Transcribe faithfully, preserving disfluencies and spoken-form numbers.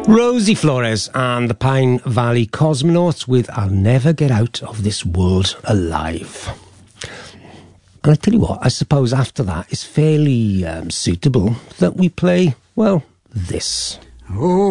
Rosie Flores and the Pine Valley Cosmonauts with I'll Never Get Out of This World Alive. And I tell you what, I suppose after that it's fairly um, suitable that we play, well, this. Oh.